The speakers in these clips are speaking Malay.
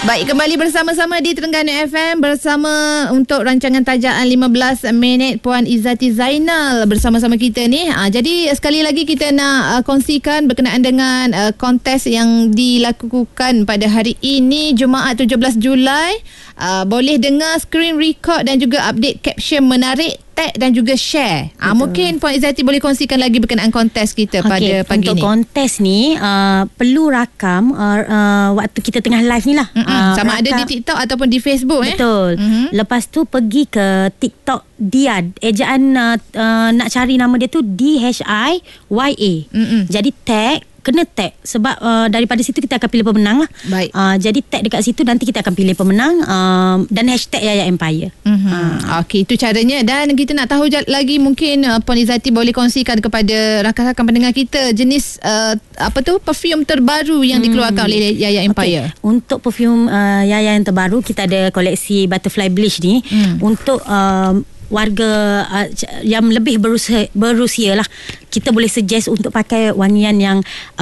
Baik, kembali bersama-sama di Terengganu FM bersama untuk rancangan Tajaan 15 Minit Puan Izzati Zainal bersama-sama kita ni. Jadi sekali lagi kita nak kongsikan berkenaan dengan kontes yang dilakukan pada hari ini Jumaat 17 Julai. Boleh dengar screen record dan juga update caption menarik, tag dan juga share. Mungkin Puan Izzati boleh kongsikan lagi berkenaan kontes kita pada pagi untuk ni. Untuk kontes ni perlu rakam waktu kita tengah live ni lah. Sama ada di TikTok ataupun di Facebook. Betul. Lepas tu pergi ke TikTok dia. Ejaan nak cari nama dia tu DHIYA. Jadi tag, kena tag sebab daripada situ kita akan pilih pemenang lah. Baik. Jadi tag dekat situ, nanti kita akan pilih pemenang dan hashtag Yaya Empire. Okey, itu caranya. Dan kita nak tahu lagi, mungkin Puan Izzati boleh kongsikan kepada rakan-rakan pendengar kita jenis perfume terbaru yang dikeluarkan oleh Yaya Empire. Untuk perfume Yaya yang terbaru, kita ada koleksi Butterfly Bleach ni untuk warga yang lebih berusia lah. Kita boleh suggest untuk pakai wangian yang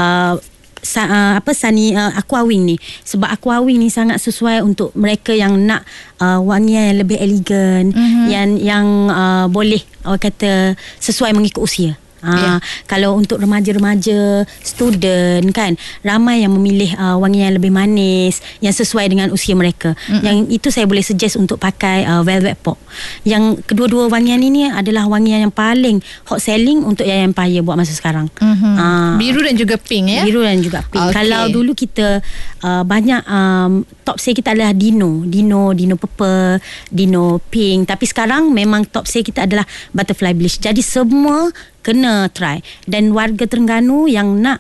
Aqua Wing ni, sebab Aqua Wing ni sangat sesuai untuk mereka yang nak wangian yang lebih elegan, yang boleh kata sesuai mengikut usia. Kalau untuk remaja-remaja, student kan, ramai yang memilih wangian yang lebih manis, yang sesuai dengan usia mereka. Yang itu saya boleh suggest untuk pakai Velvet Pop. Yang kedua-dua wangian ini adalah wangian yang paling hot selling untuk Yaya Empire buat masa sekarang. Biru dan juga pink ya. Biru dan juga pink. Kalau dulu kita banyak top sale kita adalah Dino purple, Dino pink, tapi sekarang memang top sale kita adalah Butterfly Bleach. Jadi semua kena try. Dan warga Terengganu yang nak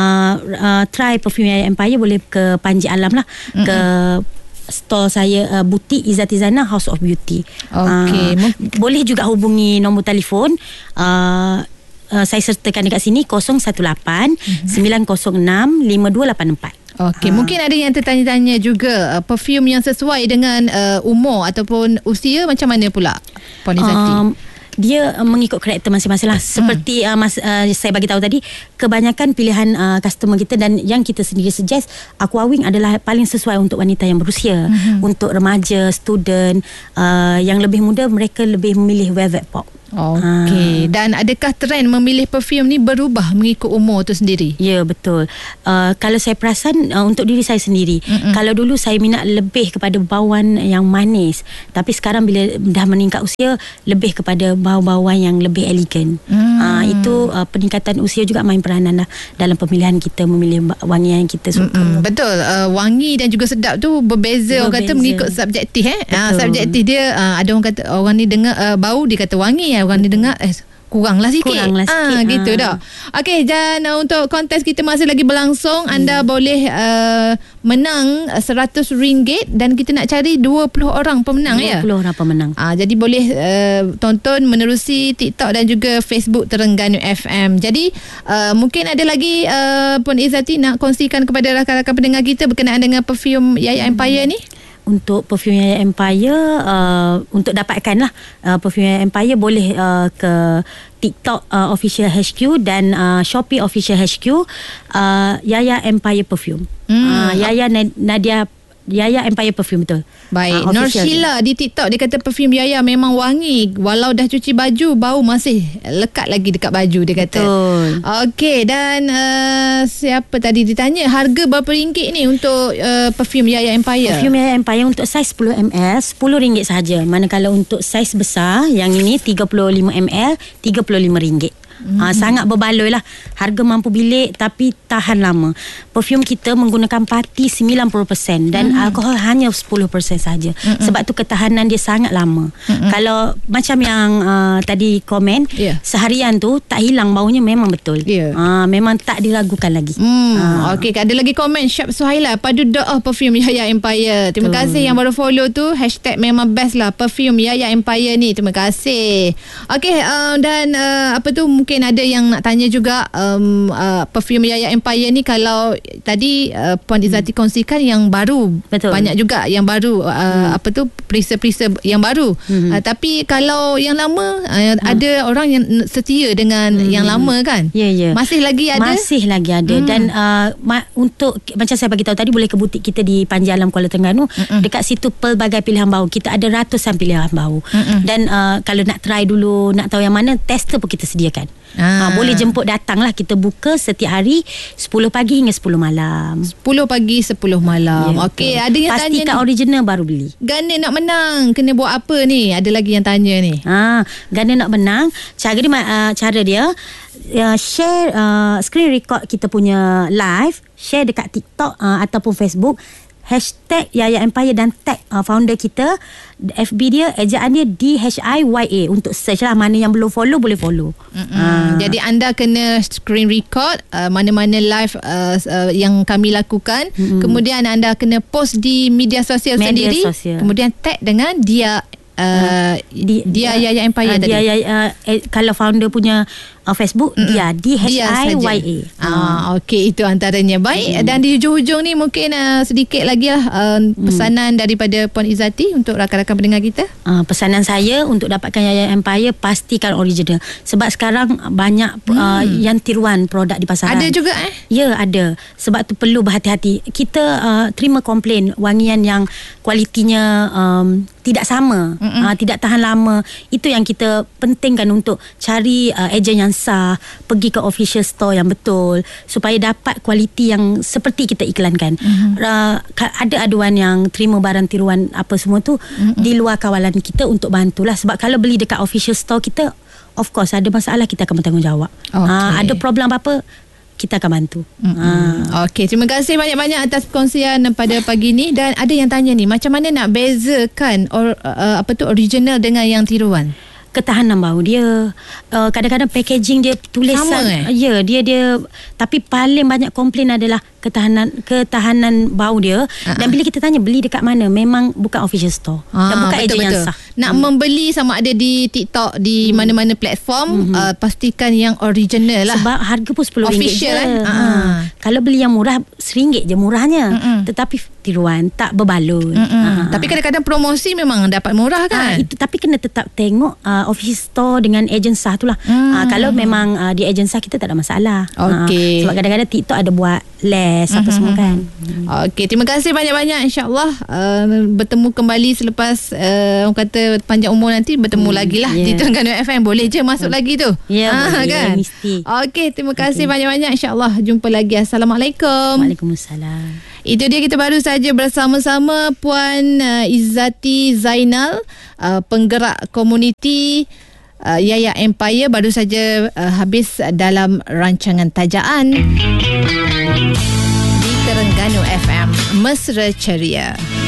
try perfume Yaya Empire boleh ke Panji Alam lah, ke store saya, butik Izzati Zainal House of Beauty. Boleh juga hubungi nombor telefon saya sertakan dekat sini 018 906 5284. Mungkin ada yang tertanya-tanya juga, perfume yang sesuai dengan umur ataupun usia macam mana pula Puan Izzati? Dia mengikut karakter masing-masing lah. Seperti saya bagi tahu tadi, kebanyakan pilihan customer kita dan yang kita sendiri suggest, Aqua Wing adalah paling sesuai untuk wanita yang berusia. Untuk remaja, student, yang lebih muda, mereka lebih memilih Velvet Pop. Dan adakah trend memilih perfume ni berubah mengikut umur tu sendiri? Ya, betul. Kalau saya perasan untuk diri saya sendiri, kalau dulu saya minat lebih kepada bauan yang manis, tapi sekarang bila dah meningkat usia, lebih kepada bau-bauan yang lebih elegan. Itu peningkatan usia juga main peranan lah dalam pemilihan kita memilih wangian yang kita suka. Betul. Wangi dan juga sedap tu berbeza. Orang kata mengikut subjektif. Subjektif dia, ada orang kata orang ni dengar bau dia kata wangi, orang ni dengar kuranglah sikit. Gitu dah. Okey, dan untuk kontes kita masih lagi berlangsung. Anda boleh menang RM100 dan kita nak cari 20 orang pemenang 20 orang pemenang. Jadi boleh tonton menerusi TikTok dan juga Facebook Terengganu FM. Jadi mungkin ada lagi Puan Izzati nak kongsikan kepada rakan-rakan pendengar kita berkenaan dengan perfume Yaya Empire ni? Untuk perfume Yaya Empire, untuk dapatkan lah perfume Yaya Empire, boleh ke TikTok official HQ dan Shopee official HQ, Yaya Empire Perfume. Yaya Empire Perfume, betul. Baik. Nur Sheila di TikTok, dia kata perfume Yaya memang wangi, walau dah cuci baju, bau masih lekat lagi dekat baju, dia kata. Betul. Okey, dan siapa tadi ditanya harga berapa ringgit ni untuk perfume Yaya Empire? Perfume Yaya Empire untuk saiz 10ml RM10 sahaja. Manakala untuk saiz besar yang ini 35ml RM35. Sangat berbaloi lah. Harga mampu bilik tapi tahan lama. Perfume kita menggunakan parti 90% dan alkohol hanya 10% saja. Sebab tu ketahanan dia sangat lama. Kalau macam yang tadi komen, seharian tu tak hilang baunya, memang betul. Memang tak diragukan lagi. Okey, ada lagi komen Syab Suhaila, padu doa perfume Yaya Empire. Terima kasih yang baru follow tu. Hashtag memang best lah perfume Yaya Empire ni. Terima kasih. Okey, dan mungkin mungkin ada yang nak tanya juga perfume Yaya Empire ni, kalau tadi Puan Izzati kongsikan yang baru. Betul. Banyak juga yang baru, apa tu, perisa-perisa yang baru. Tapi kalau yang lama, ada orang yang setia dengan yang lama kan? Ya. Masih lagi ada? Masih lagi ada. Dan untuk, macam saya bagi tahu tadi, boleh ke butik kita di Panjang Alam Kuala Terengganu. Dekat situ pelbagai pilihan bau. Kita ada ratusan pilihan bau. Dan kalau nak try dulu, nak tahu yang mana, tester pun kita sediakan. Boleh jemput datang lah. Kita buka setiap hari 10 pagi hingga 10 malam. 10 pagi 10 malam. Okey, ada yang tanya pastikan ni, original baru beli. Gana nak menang kena buat apa ni? Ada lagi yang tanya ni. Gana nak menang, cara dia share screen record kita punya live, share dekat TikTok ataupun Facebook, hashtag Yaya Empire dan tag founder kita. FB dia, ejaan dia DHIYA. Untuk search lah. Mana yang belum follow, boleh follow. Jadi anda kena screen record mana-mana live yang kami lakukan. Kemudian anda kena post di media sosial sendiri. Kemudian tag dengan dia dia Yaya Empire tadi. Kalau founder punya Facebook, dia DHIYA. Okey, itu antaranya. Baik, dan di hujung-hujung ni mungkin sedikit lagi lah pesanan daripada Puan Izzati untuk rakan-rakan pendengar kita. Pesanan saya untuk dapatkan Yaya Empire, pastikan original. Sebab sekarang banyak yang tiruan produk di pasaran. Ada juga Ya, ada. Sebab tu perlu berhati-hati. Kita terima komplain wangian yang kualitinya tidak sama, tidak tahan lama. Itu yang kita pentingkan untuk cari ejen yang sah, pergi ke official store yang betul supaya dapat kualiti yang seperti kita iklankan. Ada aduan yang terima barang tiruan apa semua tu di luar kawalan kita untuk bantulah. Sebab kalau beli dekat official store kita, of course ada masalah, kita akan bertanggungjawab. Ada problem apa-apa, kita akan bantu. Okey, terima kasih banyak-banyak atas perkongsian pada pagi ni. Dan ada yang tanya ni, macam mana nak bezakan original dengan yang tiruan? Ketahanan bau dia. Kadang-kadang packaging dia tulisan sama, ya, dia tapi paling banyak komplain adalah ketahanan bau dia. Dan bila kita tanya beli dekat mana, memang bukan official store dan bukan ejen yang sah. Nak membeli sama ada di TikTok, di mana-mana platform, pastikan yang original lah. Sebab harga pun RM10 official je. Kalau beli yang murah, RM1 je murahnya. Tetapi tiruan, tak berbaloi. Tapi kadang-kadang promosi memang dapat murah kan? Itu, tapi kena tetap tengok official store dengan ejen sah tu lah. Kalau memang di ejen sah, kita tak ada masalah. Sebab kadang-kadang TikTok ada buat les apa semua kan. Okey, terima kasih banyak-banyak. InsyaAllah bertemu kembali selepas orang kata panjang umur nanti, bertemu lagi lah di Terengganu FM. Boleh je masuk lagi tu. Kan? Mesti. Okey, terima kasih banyak-banyak. InsyaAllah jumpa lagi. Assalamualaikum. Waalaikumsalam. Itu dia, kita baru saja bersama-sama Puan Izzati Zainal, penggerak komuniti Yaya Empire, baru saja habis dalam rancangan tajaan di Terengganu FM Mesra Ceria.